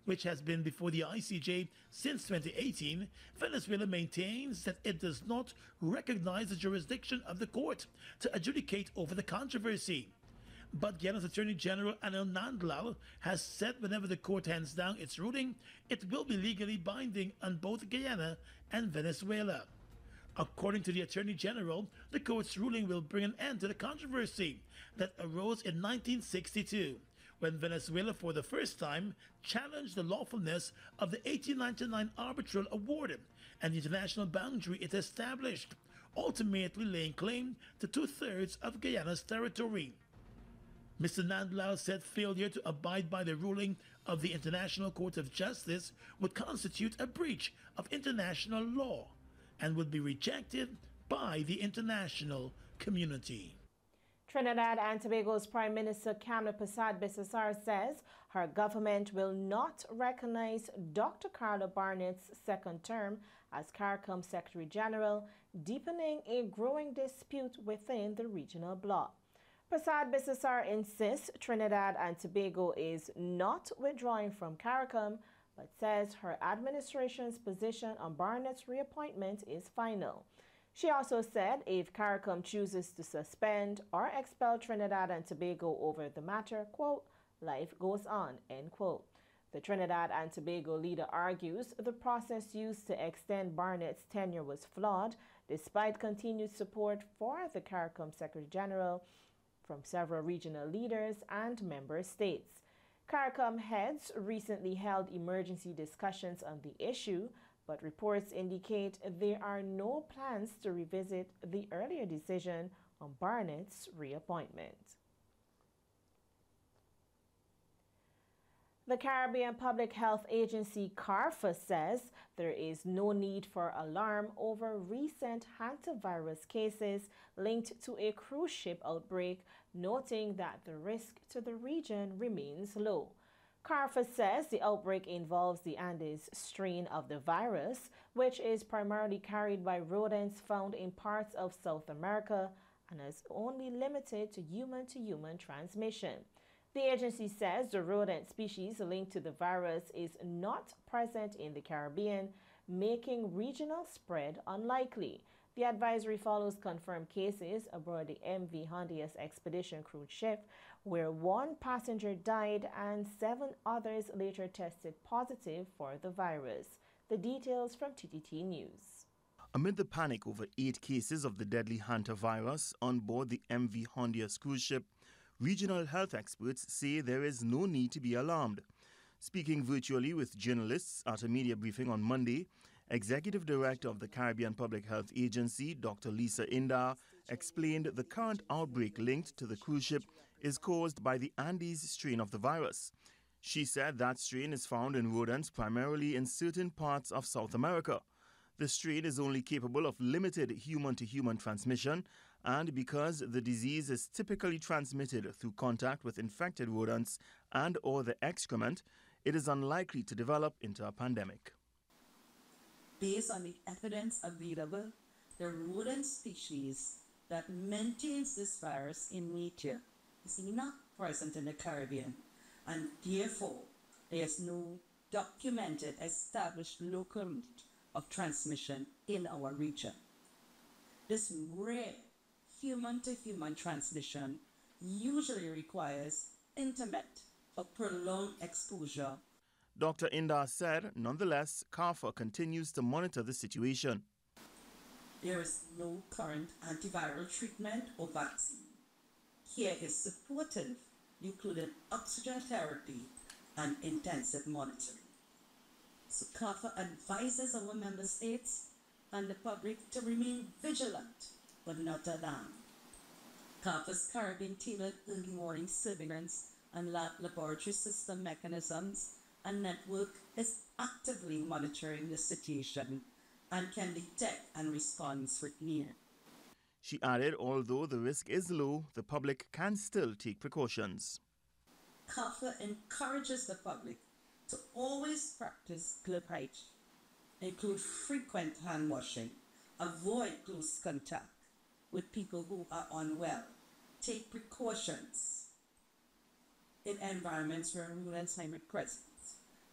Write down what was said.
which has been before the ICJ since 2018, Venezuela maintains that it does not recognize the jurisdiction of the court to adjudicate over the controversy. But Guyana's Attorney General Anil Nandlal has said whenever the court hands down its ruling, it will be legally binding on both Guyana and Venezuela. According to the Attorney General, the court's ruling will bring an end to the controversy that arose in 1962, when Venezuela for the first time challenged the lawfulness of the 1899 arbitral award and the international boundary it established, ultimately laying claim to 2/3 of Guyana's territory. Mr. Nandlal said failure to abide by the ruling of the International Court of Justice would constitute a breach of international law and would be rejected by the international community. Trinidad and Tobago's Prime Minister Kamla Persad-Bissessar says her government will not recognize Dr. Carla Barnett's second term as CARICOM Secretary General, deepening a growing dispute within the regional bloc. Persad-Bissessar insists Trinidad and Tobago is not withdrawing from CARICOM, but says her administration's position on Barnett's reappointment is final. She also said if CARICOM chooses to suspend or expel Trinidad and Tobago over the matter, quote, life goes on, end quote. The Trinidad and Tobago leader argues the process used to extend Barnett's tenure was flawed, despite continued support for the CARICOM Secretary General from several regional leaders and member states. CARICOM heads recently held emergency discussions on the issue, but reports indicate there are no plans to revisit the earlier decision on Barnett's reappointment. The Caribbean Public Health Agency, CARPHA, says there is no need for alarm over recent hantavirus cases linked to a cruise ship outbreak, noting that the risk to the region remains low. CARPHA says the outbreak involves the Andes strain of the virus, which is primarily carried by rodents found in parts of South America and is only limited to human transmission. The agency says the rodent species linked to the virus is not present in the Caribbean, making regional spread unlikely. The advisory follows confirmed cases aboard the MV Hondias expedition cruise ship, where one passenger died and 7 others later tested positive for the virus. The details from TTT News. Amid the panic over 8 cases of the deadly hantavirus on board the MV Hondias cruise ship, regional health experts say there is no need to be alarmed. Speaking virtually with journalists at a media briefing on Monday, Executive Director of the Caribbean Public Health Agency, Dr. Lisa Indar, explained the current outbreak linked to the cruise ship is caused by the Andes strain of the virus. She said that strain is found in rodents primarily in certain parts of South America. The strain is only capable of limited human-to-human transmission, and because the disease is typically transmitted through contact with infected rodents and or the excrement, it is unlikely to develop into a pandemic. Based on the evidence available, the rodent species that maintains this virus in nature is not present in the Caribbean, and therefore there is no documented established local route of transmission in our region. This rare human-to-human transmission usually requires intimate or prolonged exposure. Dr. Indar said, nonetheless, CARPHA continues to monitor the situation. There is no current antiviral treatment or vaccine. Care is supportive, including oxygen therapy and intensive monitoring. So CARPHA advises our member states and the public to remain vigilant but not alarmed. CARPHA's Caribbean tailored early warning surveillance and laboratory system mechanisms and network is actively monitoring the situation and can detect and respond with need. She added, although the risk is low, the public can still take precautions. CARPHA encourages the public to always practice glove hygiene, include frequent hand washing, avoid close contact with people who are unwell, take precautions in environments where rodents may be present.